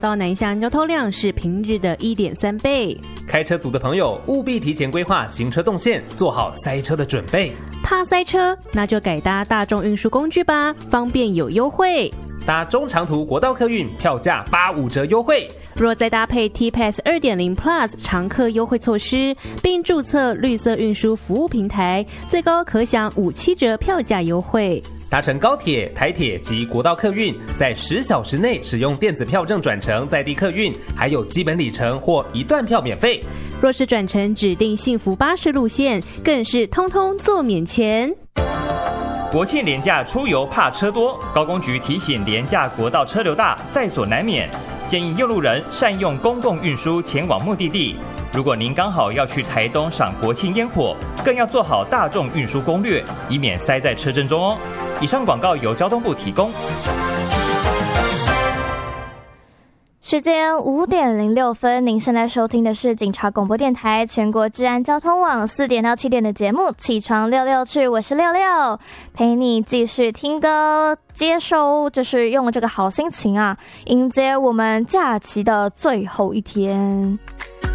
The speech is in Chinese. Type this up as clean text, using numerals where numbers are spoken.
到南向交通量是平日的 1.3 倍。 开车族的朋友务必提前规划行车动线，做好塞车的准备。 怕塞车，那就改搭大众运输工具吧，方便有优惠。 搭中长途国道客运，票价85折优惠。 若再搭配 T-Pass 2.0 Plus 常客优惠措施，并注册绿色运输服务平台，最高可享57折票价优惠。 搭乘高铁、台铁及国道客运，在10小时内使用电子票证转乘在地客运，还有基本里程或一段票免费。 若是转乘指定幸福巴士路线，更是通通做免钱。 国庆连假出游怕车多，高公局提醒连假国道车流大，在所难免，建议用路人善用公共运输前往目的地。如果您刚好要去台东赏国庆烟火，更要做好大众运输攻略，以免塞在车阵中哦。以上广告由交通部提供。 时间5点06分，您现在收听的是警察广播电台全国治安交通网4点到7点的节目，起床66去，我是66，陪你继续听歌，接收就是用这个好心情啊，迎接我们假期的最后一天。